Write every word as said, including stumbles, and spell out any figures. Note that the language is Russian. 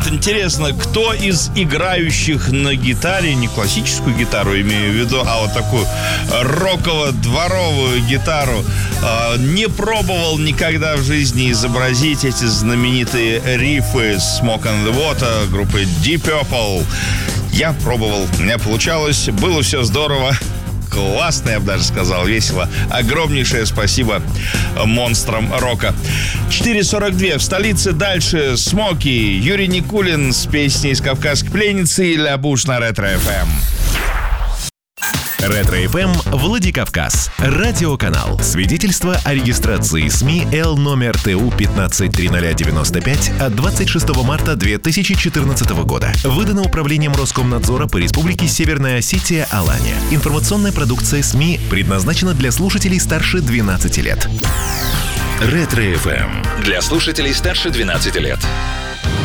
вот интересно, кто из играющих на гитаре, не классическую гитару имею в виду, а вот такую роково-дворовую гитару, не пробовал никогда в жизни изобразить эти знаменитые рифы Smoke on the Water группы Deep Purple? Я пробовал, у меня получалось, было все здорово. Классно, я бы даже сказал, весело. Огромнейшее спасибо монстрам рока. четыре сорок два в столице. Дальше Смоки, Юрий Никулин с песней из «Кавказской пленницы» и Ля Буш на Ретро-эф эм. Ретро-эф эм Владикавказ. Радиоканал. Свидетельство о регистрации СМИ Л номер Т У пятнадцать триста девяносто пять от двадцать шестого марта две тысячи четырнадцатого года. Выдано Управлением Роскомнадзора по Республике Северная Осетия Алания. Информационная продукция СМИ предназначена для слушателей старше двенадцати лет. Ретро-эф эм. Для слушателей старше двенадцати лет.